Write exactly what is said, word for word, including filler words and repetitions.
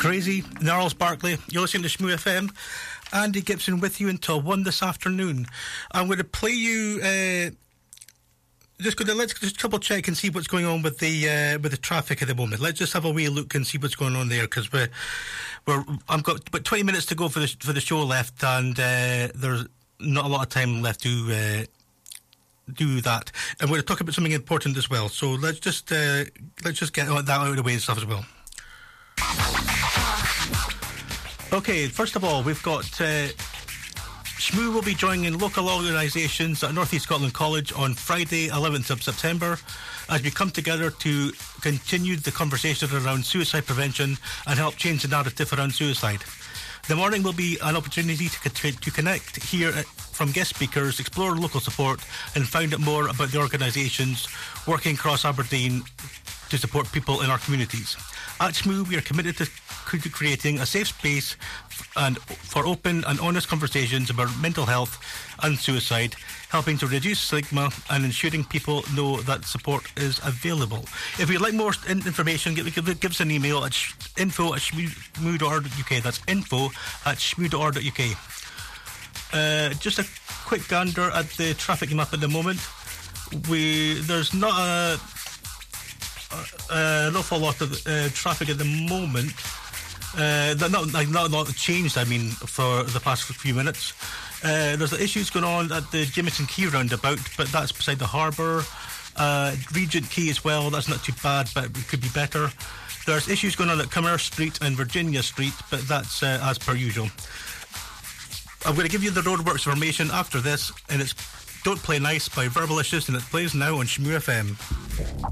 Crazy, Gnarls Barkley. You're listening to Shmoo F M. Andy Gibson with you until one this afternoon. I'm going to play you. Uh, just going to let's just double check and see what's going on with the uh, with the traffic at the moment. Let's just have a wee look and see what's going on there, because we're we're I've got about twenty minutes to go for the for the show left, and uh, there's not a lot of time left to. Uh, do that, and we're going to talk about something important as well, so let's just uh, let's just get that out of the way and stuff as well. Okay, first of all, we've got uh, Shmoo will be joining local organisations at North East Scotland College on Friday eleventh of September as we come together to continue the conversation around suicide prevention and help change the narrative around suicide. The morning will be an opportunity to, to connect, hear from guest speakers, explore local support, and find out more about the organisations working across Aberdeen to support people in our communities. At Shmoo, we are committed to creating a safe space and for open and honest conversations about mental health and suicide, helping to reduce stigma and ensuring people know that support is available. If you'd like more information, give, give, give us an email at sh- info at shmoo dot org dot uk. That's info at shmoo dot org dot uk. Uh, just a quick gander at the traffic map at the moment. We There's not a, a, an awful lot of uh, traffic at the moment. Uh, not, like, not, not changed, I mean, for the past few minutes. Uh, there's issues going on at the Jameson Quay roundabout, but that's beside the harbour. Uh, Regent Quay as well, that's not too bad, but it could be better. There's issues going on at Commerce Street and Virginia Street, but that's uh, as per usual. I'm going to give you the roadworks information after this, and it's Don't Play Nice by Verbalicious, and it plays now on Shmoo F M.